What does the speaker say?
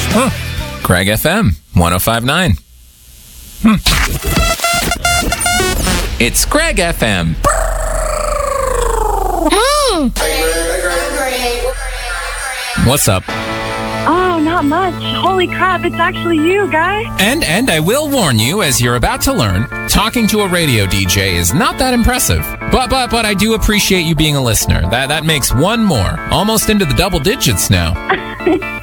Greg FM 105.9. It's Greg FM. What's up? Oh, not much. Holy crap, it's actually you, guy. And I will warn you, as you're about to learn, talking to a radio DJ is not that impressive. But I do appreciate you being a listener. That makes one more. Almost into the double digits now.